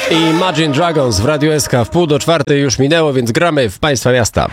I Imagine Dragons w Radiu SK w 3:30 już minęło, więc gramy w Państwa Miasta.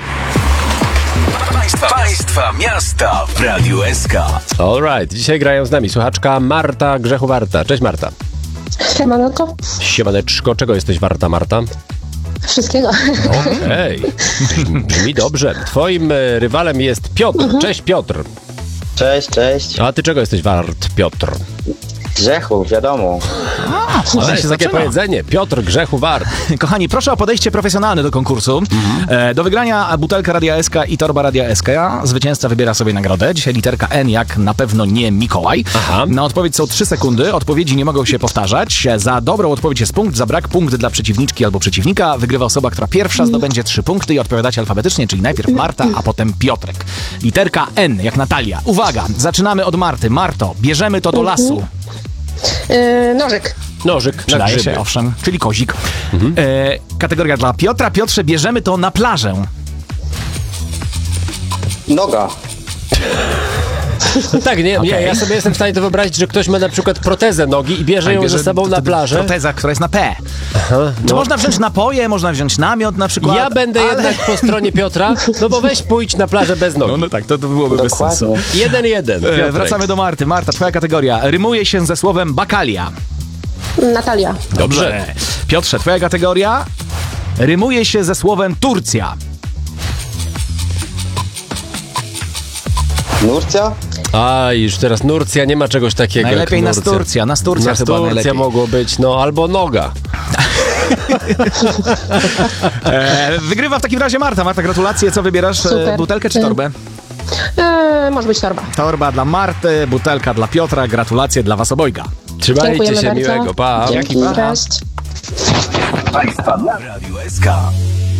Państwa Miasta w Radiu SK. Alright, dzisiaj grają z nami słuchaczka Marta Grzechu Warta. Cześć Marta. Siemanko. Siemaneczko, czego jesteś warta, Marta? Wszystkiego. Okej, brzmi dobrze. Twoim rywalem jest Piotr. Cześć Piotr. Cześć. A ty czego jesteś wart, Piotr? Grzechu, wiadomo. To jest takie powiedzenie. Piotr Grzechu wart. Kochani, proszę o podejście profesjonalne do konkursu. Do wygrania butelka Radia SK i torba Radia SK. Zwycięzca wybiera sobie nagrodę. Dzisiaj literka N, jak na pewno nie Mikołaj. Aha. Na odpowiedź są 3 sekundy. Odpowiedzi nie mogą się powtarzać. Za dobrą odpowiedź jest punkt, za brak punkt dla przeciwniczki albo przeciwnika. Wygrywa osoba, która pierwsza zdobędzie 3 punkty i odpowiadacie alfabetycznie, czyli najpierw Marta, a potem Piotrek. Literka N, jak Natalia. Uwaga, zaczynamy od Marty. Marto, bierzemy to do lasu. Nożyk. Na Przydaje grzyby. się, owszem, czyli kozik. Kategoria dla Piotra. Piotrze, bierzemy to na plażę. Noga. No tak, nie, ja sobie jestem w stanie to wyobrazić, że ktoś ma na przykład protezę nogi i bierze ją ze sobą na plażę. Proteza, która jest na P. Czy można wziąć napoje, można wziąć namiot na przykład? Ja będę jednak po stronie Piotra, no bo weź pójdź na plażę bez nogi. No tak, to byłoby bez sensu. Dokładnie. 1-1. Piotrek. Wracamy do Marty. Marta, twoja kategoria. Rymuje się ze słowem bakalia. Natalia. Dobrze. Piotrze, twoja kategoria rymuje się ze słowem Turcja. Nurcja? A, już teraz Nurcja, nie ma czegoś takiego Najlepiej jak na Nurcja. Sturcja. Na Sturcja Na chyba Sturcja najlepiej. mogło być, no albo noga. Wygrywa w takim razie Marta. Marta, gratulacje. Co wybierasz? Super. Butelkę czy torbę? Może być torba. Torba dla Marty, butelka dla Piotra. Gratulacje dla was obojga. Trzymajcie Dziękujemy się, bardzo. miłego, pa. Dzięki. Cześć. Państwa w Radiu SK.